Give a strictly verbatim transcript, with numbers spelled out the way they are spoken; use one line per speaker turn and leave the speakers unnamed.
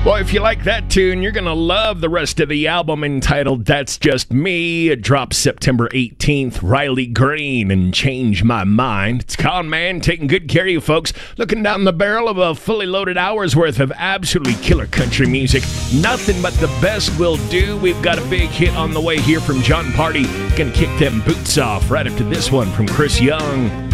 Well, if you like that tune, you're going to love the rest of the album entitled That's Just Me. It drops September eighteenth. Riley Green and Change My Mind. It's Con Man taking good care of you folks. Looking down the barrel of a fully loaded hour's worth of absolutely killer country music. Nothing but the best will do. We've got a big hit on the way here from John Party. Gonna kick them boots off right after this one from Chris Young.